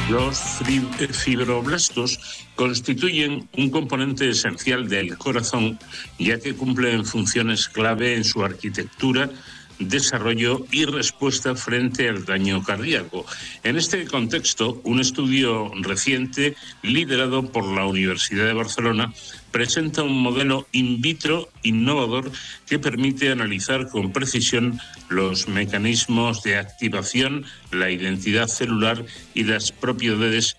Los fibroblastos constituyen un componente esencial del corazón, ya que cumplen funciones clave en su arquitectura, desarrollo y respuesta frente al daño cardíaco. En este contexto, un estudio reciente liderado por la Universidad de Barcelona presenta un modelo in vitro innovador que permite analizar con precisión los mecanismos de activación, la identidad celular y las propiedades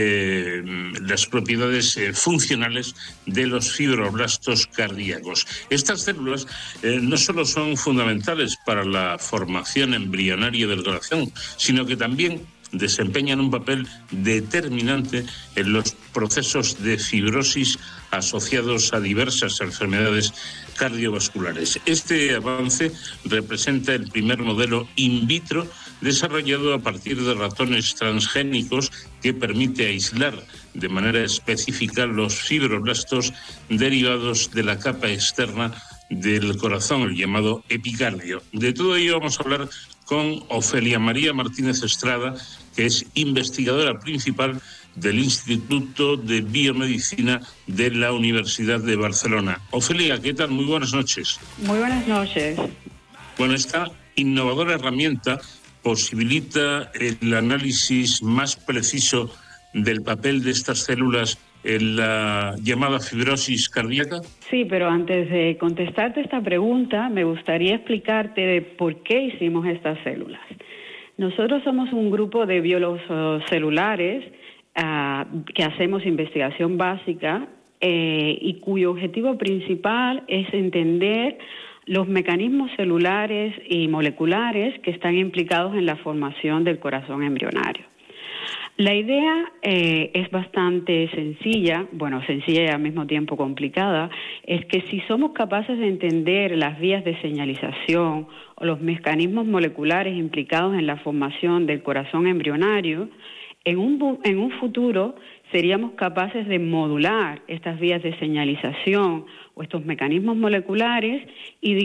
funcionales de los fibroblastos cardíacos. Estas células no solo son fundamentales para la formación embrionaria del corazón, sino que también desempeñan un papel determinante en los procesos de fibrosis asociados a diversas enfermedades cardiovasculares. Este avance representa el primer modelo in vitro desarrollado a partir de ratones transgénicos que permite aislar de manera específica los fibroblastos derivados de la capa externa del corazón, el llamado epicardio. De todo ello vamos a hablar con Ofelia María Martínez Estrada, que es investigadora principal del Instituto de Biomedicina de la Universidad de Barcelona. Ofelia, ¿qué tal? Muy buenas noches. Muy buenas noches. Bueno, esta innovadora herramienta posibilita el análisis más preciso del papel de estas células en la llamada fibrosis cardíaca. Sí, pero antes de contestarte esta pregunta, me gustaría explicarte de por qué hicimos estas células. Nosotros somos un grupo de biólogos celulares que hacemos investigación básica y cuyo objetivo principal es entender los mecanismos celulares y moleculares que están implicados en la formación del corazón embrionario. La idea es bastante sencilla y al mismo tiempo complicada, es que si somos capaces de entender las vías de señalización o los mecanismos moleculares implicados en la formación del corazón embrionario, en un futuro seríamos capaces de modular estas vías de señalización o estos mecanismos moleculares y,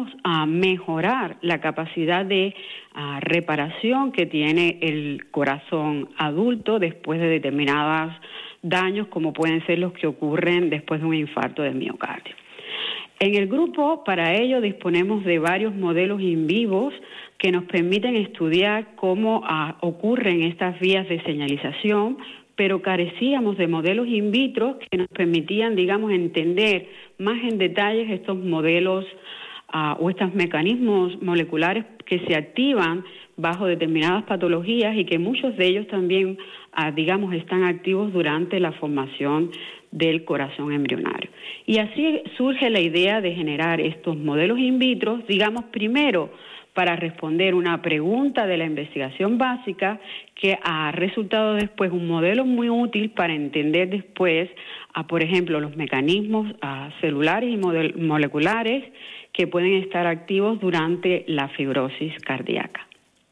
mejorar la capacidad de reparación que tiene el corazón adulto después de determinados daños, como pueden ser los que ocurren después de un infarto de miocardio. En el grupo, para ello, disponemos de varios modelos in vivos que nos permiten estudiar cómo ocurren estas vías de señalización, pero carecíamos de modelos in vitro que nos permitían, entender más en detalle estos modelos o estos mecanismos moleculares que se activan bajo determinadas patologías y que muchos de ellos también, están activos durante la formación del corazón embrionario. Y así surge la idea de generar estos modelos in vitro, primero para responder una pregunta de la investigación básica que ha resultado después un modelo muy útil para entender después, por ejemplo, los mecanismos celulares y moleculares que pueden estar activos durante la fibrosis cardíaca.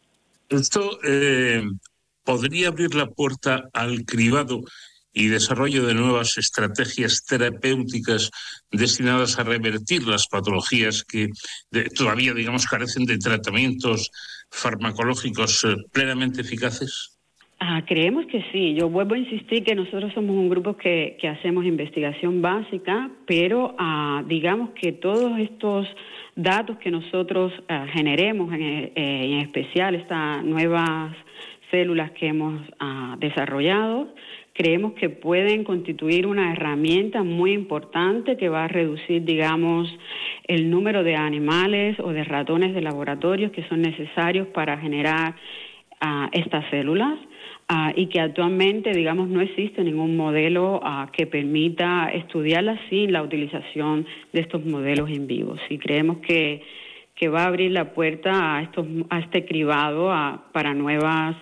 Esto podría abrir la puerta al cribado y desarrollo de nuevas estrategias terapéuticas destinadas a revertir las patologías que todavía, carecen de tratamientos farmacológicos plenamente eficaces. Creemos que sí. Yo vuelvo a insistir que nosotros somos un grupo que hacemos investigación básica, pero que todos estos datos que nosotros generemos, en especial estas nuevas células que hemos desarrollado, creemos que pueden constituir una herramienta muy importante que va a reducir, el número de animales o de ratones de laboratorios que son necesarios para generar estas células y que actualmente, no existe ningún modelo que permita estudiarlas sin la utilización de estos modelos in vivo. Y creemos que va a abrir la puerta a este cribado para nuevas,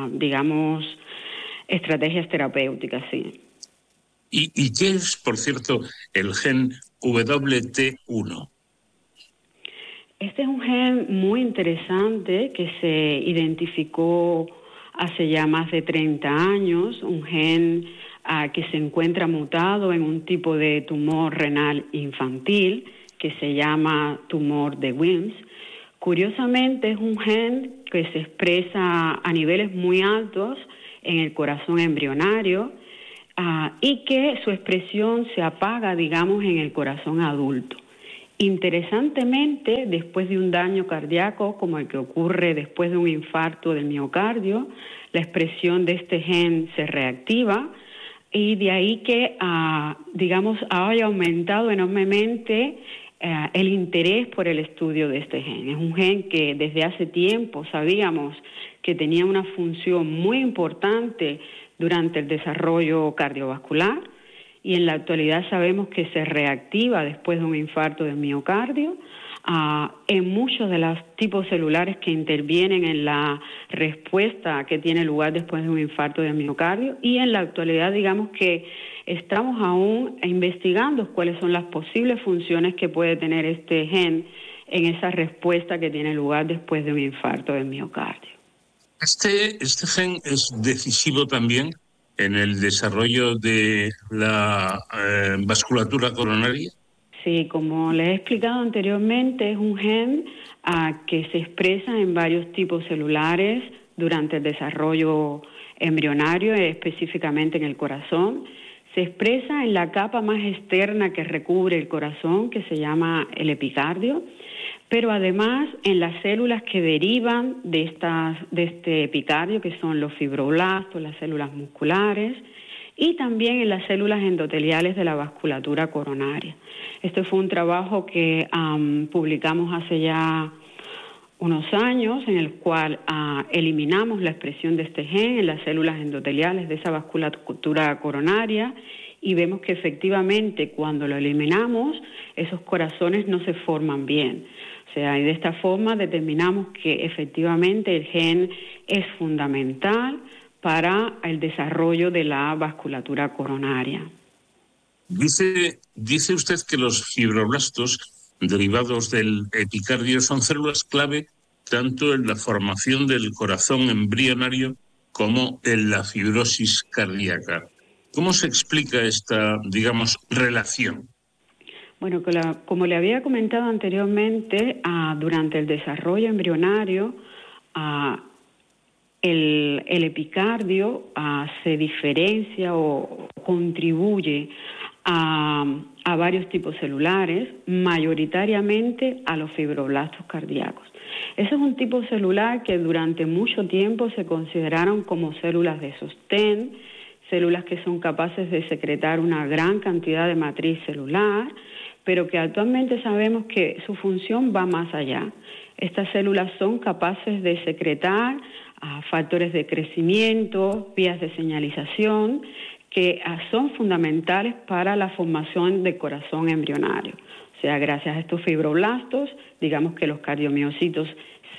estrategias terapéuticas, sí. ¿Y qué es, por cierto, el gen WT1? Este es un gen muy interesante que se identificó hace ya más de 30 años, un gen que se encuentra mutado en un tipo de tumor renal infantil que se llama tumor de Wilms. Curiosamente, es un gen que se expresa a niveles muy altos en el corazón embrionario y que su expresión se apaga, digamos, en el corazón adulto. Interesantemente, después de un daño cardíaco, como el que ocurre después de un infarto del miocardio, la expresión de este gen se reactiva y de ahí que, digamos, haya aumentado enormemente el interés por el estudio de este gen. Es un gen que desde hace tiempo sabíamos que tenía una función muy importante durante el desarrollo cardiovascular y en la actualidad sabemos que se reactiva después de un infarto del miocardio en muchos de los tipos celulares que intervienen en la respuesta que tiene lugar después de un infarto del miocardio y en la actualidad digamos que estamos aún investigando cuáles son las posibles funciones que puede tener este gen en esa respuesta que tiene lugar después de un infarto del miocardio. Este gen es decisivo también en el desarrollo de la vasculatura coronaria. Sí, como les he explicado anteriormente, es un gen que se expresa en varios tipos celulares durante el desarrollo embrionario, específicamente en el corazón. Se expresa en la capa más externa que recubre el corazón, que se llama el epicardio, pero además en las células que derivan de este epicardio, que son los fibroblastos, las células musculares, y también en las células endoteliales de la vasculatura coronaria. Este fue un trabajo que publicamos hace ya unos años, en el cual eliminamos la expresión de este gen en las células endoteliales de esa vasculatura coronaria y vemos que efectivamente cuando lo eliminamos, esos corazones no se forman bien. O sea, y de esta forma determinamos que efectivamente el gen es fundamental para el desarrollo de la vasculatura coronaria. Dice usted que los fibroblastos derivados del epicardio son células clave tanto en la formación del corazón embrionario como en la fibrosis cardíaca. ¿Cómo se explica esta, digamos, relación? Bueno, como le había comentado anteriormente, durante el desarrollo embrionario, el epicardio se diferencia o contribuye a varios tipos celulares, mayoritariamente a los fibroblastos cardíacos. Ese es un tipo celular que durante mucho tiempo se consideraron como células de sostén, células que son capaces de secretar una gran cantidad de matriz celular, pero que actualmente sabemos que su función va más allá. Estas células son capaces de secretar factores de crecimiento, vías de señalización, que son fundamentales para la formación del corazón embrionario. O sea, gracias a estos fibroblastos, digamos que los cardiomiocitos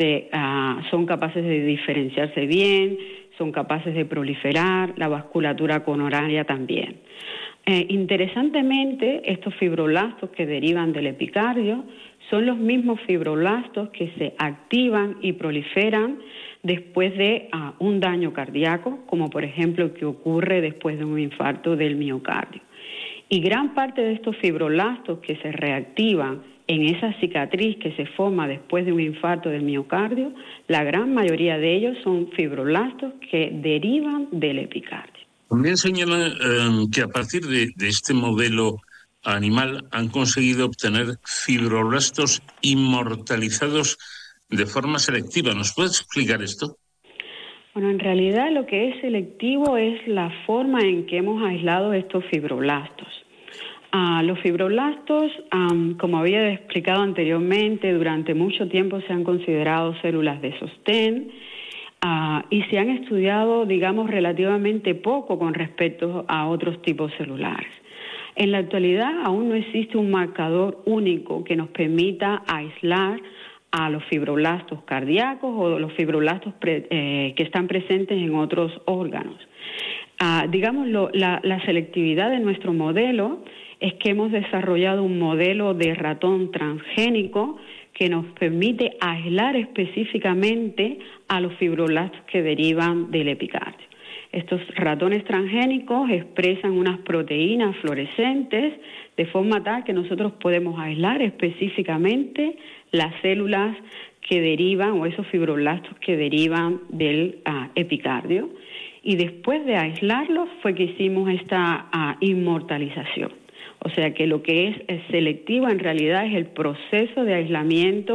son capaces de diferenciarse bien, son capaces de proliferar, la vasculatura coronaria también. Interesantemente, estos fibroblastos que derivan del epicardio son los mismos fibroblastos que se activan y proliferan después de un daño cardíaco, como por ejemplo el que ocurre después de un infarto del miocardio. Y gran parte de estos fibroblastos que se reactivan en esa cicatriz que se forma después de un infarto del miocardio, la gran mayoría de ellos son fibroblastos que derivan del epicardio. También señalan que a partir de este modelo animal han conseguido obtener fibroblastos inmortalizados de forma selectiva. ¿Nos puedes explicar esto? Bueno, en realidad lo que es selectivo es la forma en que hemos aislado estos fibroblastos. Los fibroblastos, como había explicado anteriormente, durante mucho tiempo se han considerado células de sostén y se han estudiado, digamos, relativamente poco con respecto a otros tipos celulares. En la actualidad aún no existe un marcador único que nos permita aislar a los fibroblastos cardíacos o los fibroblastos que están presentes en otros órganos. Digamos, la selectividad de nuestro modelo es que hemos desarrollado un modelo de ratón transgénico que nos permite aislar específicamente a los fibroblastos que derivan del epicardio. Estos ratones transgénicos expresan unas proteínas fluorescentes de forma tal que nosotros podemos aislar específicamente las células que derivan o esos fibroblastos que derivan del epicardio. y después de aislarlos fue que hicimos esta inmortalización. O sea que lo que es selectivo en realidad es el proceso de aislamiento